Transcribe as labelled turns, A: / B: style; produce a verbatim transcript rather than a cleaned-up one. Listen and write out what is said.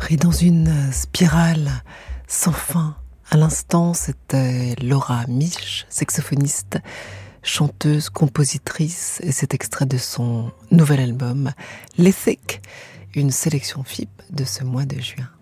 A: pris dans une spirale sans fin. À l'instant, c'était Laura Misch, saxophoniste, chanteuse, compositrice, et cet extrait de son nouvel album, L'Ethic, une sélection F I P de ce mois de juin.